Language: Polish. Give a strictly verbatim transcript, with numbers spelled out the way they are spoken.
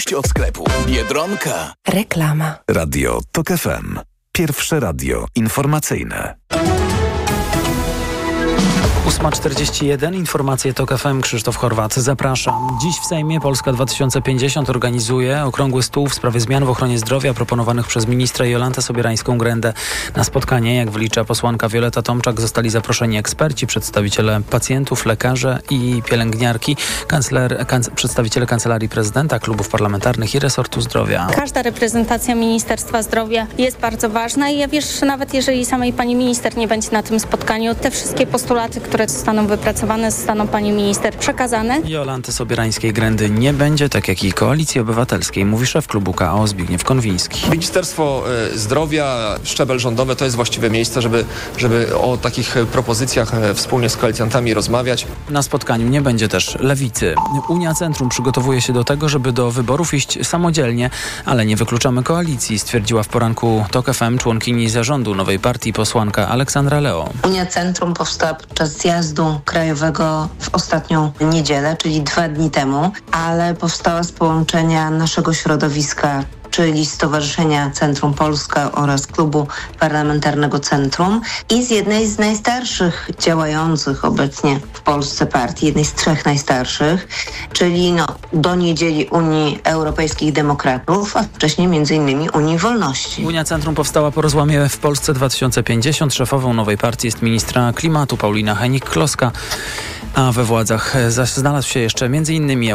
Od sklepu Biedronka. Reklama. Radio Tok F M. Pierwsze radio informacyjne. ósma czterdzieści jeden. Informacje Tok F M. Krzysztof Horwat. Zapraszam. Dziś w Sejmie Polska dwa tysiące pięćdziesiąt organizuje okrągły stół w sprawie zmian w ochronie zdrowia proponowanych przez ministra Jolantę Sobierańską-Grendę. Na spotkanie, jak wylicza posłanka Wioleta Tomczak, zostali zaproszeni eksperci, przedstawiciele pacjentów, lekarze i pielęgniarki, kancler, kanc- przedstawiciele Kancelarii Prezydenta, klubów parlamentarnych i resortu zdrowia. Każda reprezentacja Ministerstwa Zdrowia jest bardzo ważna i ja wiesz, że nawet jeżeli samej pani minister nie będzie na tym spotkaniu, te wszystkie postulaty, które zostaną wypracowane, zostaną pani minister przekazane. Jolanty Sobierańskiej-Grendy nie będzie, tak jak i Koalicji Obywatelskiej, mówi szef klubu K O Zbigniew Konwiński. Ministerstwo Zdrowia, szczebel rządowy to jest właściwe miejsce, żeby, żeby o takich propozycjach wspólnie z koalicjantami rozmawiać. Na spotkaniu nie będzie też Lewicy. Unia Centrum przygotowuje się do tego, żeby do wyborów iść samodzielnie, ale nie wykluczamy koalicji, stwierdziła w poranku Tok F M członkini zarządu nowej partii posłanka Aleksandra Leo. Unia Centrum powstała podczas zjazdu krajowego w ostatnią niedzielę, czyli dwa dni temu, ale powstała z połączenia naszego środowiska, czyli Stowarzyszenia Centrum Polska oraz Klubu Parlamentarnego Centrum i z jednej z najstarszych działających obecnie w Polsce partii, jednej z trzech najstarszych, czyli no, do niedzieli Unii Europejskich Demokratów, a wcześniej między innymi Unii Wolności. Unia Centrum powstała po rozłamie w Polsce dwa tysiące pięćdziesiąt. Szefową nowej partii jest ministra klimatu Paulina Hennig-Kloska, a we władzach znalazł się jeszcze między innymi